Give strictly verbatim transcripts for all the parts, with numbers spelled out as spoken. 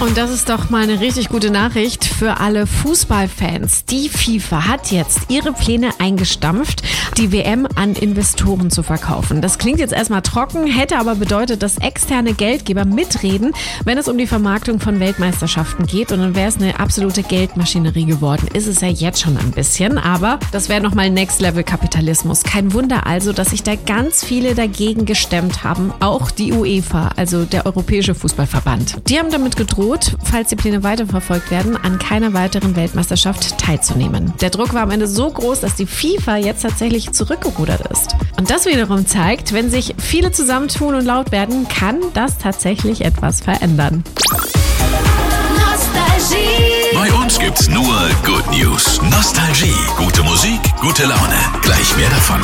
Und das ist doch mal eine richtig gute Nachricht für alle Fußballfans. Die FIFA hat jetzt ihre Pläne eingestampft, die W M an Investoren zu verkaufen. Das klingt jetzt erstmal trocken, hätte aber bedeutet, dass externe Geldgeber mitreden, wenn es um die Vermarktung von Weltmeisterschaften geht. Und dann wäre es eine absolute Geldmaschinerie geworden. Ist es ja jetzt schon ein bisschen, aber das wäre nochmal Next-Level-Kapitalismus. Kein Wunder also, dass sich da ganz viele dagegen gestemmt haben. Auch die UEFA, also der Europäische Fußballverband. Die haben damit gedroht, falls die Pläne weiterverfolgt werden, an keiner weiteren Weltmeisterschaft teilzunehmen. Der Druck war am Ende so groß, dass die FIFA jetzt tatsächlich zurückgerudert ist. Und das wiederum zeigt, wenn sich viele zusammentun und laut werden, kann das tatsächlich etwas verändern. Nostalgie. Bei uns gibt's nur Good News. Nostalgie. Gute Musik, gute Laune. Gleich mehr davon.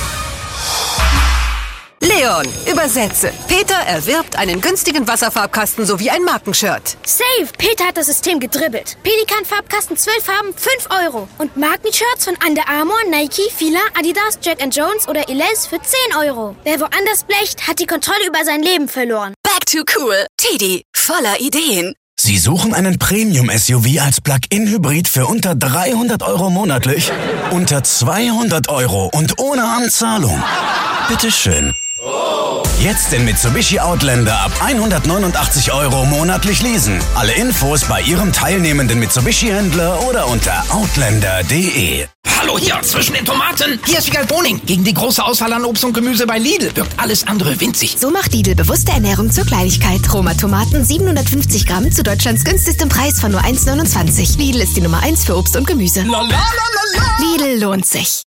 Leon, übersetze. Peter erwirbt einen günstigen Wasserfarbkasten sowie ein Markenshirt. Safe! Peter hat das System gedribbelt. Pelikan-Farbkasten zwölf Farben, fünf Euro. Und Markenshirts von Under Armour, Nike, Fila, Adidas, Jack and Jones oder Elize für zehn Euro. Wer woanders blecht, hat die Kontrolle über sein Leben verloren. Back to cool. Teddy, voller Ideen. Sie suchen einen Premium-S U V als Plug-in-Hybrid für unter dreihundert Euro monatlich? Unter zweihundert Euro und ohne Anzahlung? Bitteschön. Jetzt den Mitsubishi Outlander ab hundertneunundachtzig Euro monatlich leasen. Alle Infos bei Ihrem teilnehmenden Mitsubishi-Händler oder unter outlander punkt de. Hallo hier, zwischen den Tomaten. Hier ist Wiegald Boning. Gegen die große Auswahl an Obst und Gemüse bei Lidl wirkt alles andere winzig. So macht Lidl bewusste Ernährung zur Kleinigkeit. Roma Tomaten siebenhundertfünfzig Gramm zu Deutschlands günstigstem Preis von nur eins neunundzwanzig. Lidl ist die Nummer eins für Obst und Gemüse. La, la, la, la, la. Lidl lohnt sich.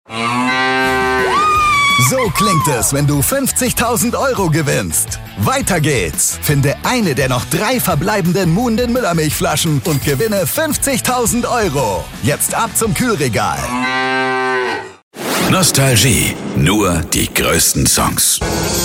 So klingt es, wenn du fünfzigtausend Euro gewinnst. Weiter geht's. Finde eine der noch drei verbleibenden Muhnden Müllermilchflaschen und gewinne fünfzigtausend Euro. Jetzt ab zum Kühlregal. Nostalgie. Nur die größten Songs.